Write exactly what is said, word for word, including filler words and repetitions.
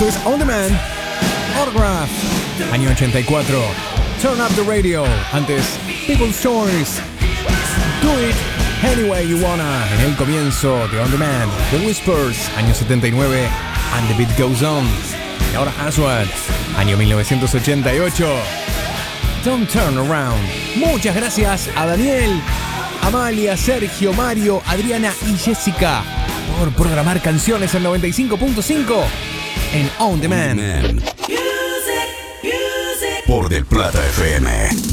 Esto es On Demand, Autograph, año ochenta y cuatro. Turn Up the Radio. Antes, People's Choice, Do It Any Way You Wanna. En el comienzo de On Demand, The Whispers, año setenta y nueve, And the Beat Goes On. Y ahora Aswad, año mil novecientos ochenta y ocho, Don't Turn Around. Muchas gracias a Daniel, Amalia, Sergio, Mario, Adriana y Jessica por programar canciones en noventa y cinco punto cinco en On Demand. On Demand. Por Del Plata F M.